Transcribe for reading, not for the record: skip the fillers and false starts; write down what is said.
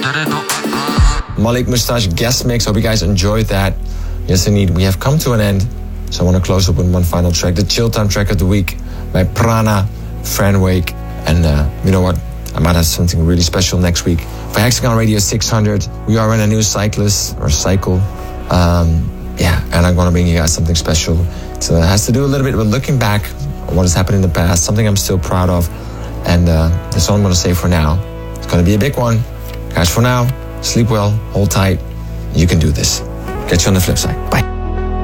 Malik Mustache guest mix. Hope you guys enjoyed that. Yes, indeed, we have come to an end. So I want to close up with one final track, the Chill Time track of the week by Prana, Fran Wake. And you know what? I might have something really special next week. For Hexagon Radio 600, we are in a new cycle. And I'm going to bring you guys something special. It has to do a little bit with looking back on what has happened in the past, something I'm still proud of. And that's all I'm going to say for now. It's going to be a big one. Guys, for now, sleep well, hold tight. You can do this. Catch you on the flip side. Bye.